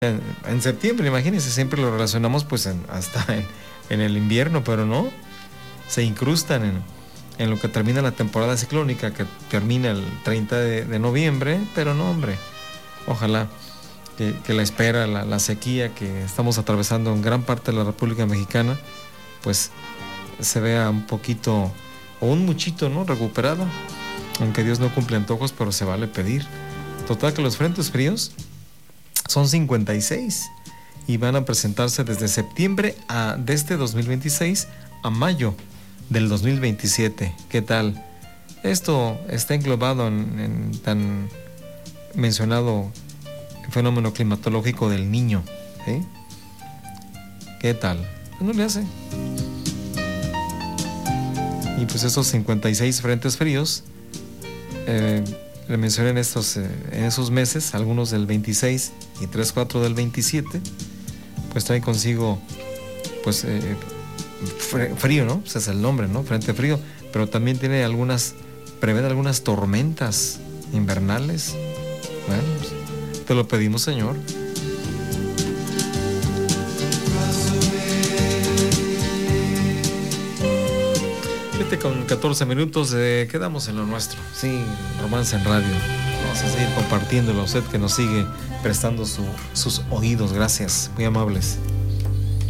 En septiembre, imagínense, siempre lo relacionamos pues hasta en el invierno, pero no, se incrustan en lo que termina la temporada ciclónica, que termina el 30 de noviembre, pero no, hombre, ojalá que la espera, la sequía que estamos atravesando en gran parte de la República Mexicana, pues se vea un poquito, o un muchito, ¿no?, recuperada, aunque Dios no cumple antojos, pero se vale pedir. Total que los frentes fríos son 56 y van a presentarse desde septiembre de este 2026 a mayo del 2027. ¿Qué tal? Esto está englobado en tan mencionado fenómeno climatológico del Niño, ¿sí? ¿Qué tal? No le hace. Y pues esos 56 frentes fríos, le mencioné en esos meses, algunos del 26 y 3-4 del 27, pues trae consigo pues frío, ¿no? Ese es el nombre, ¿no? Frente frío, pero también prevé algunas tormentas invernales. Bueno, pues, te lo pedimos, Señor. 7:14 minutos, quedamos en lo nuestro. Sí, Romance en Radio. Vamos a seguir compartiéndolo a usted que nos sigue prestando sus oídos. Gracias, muy amables.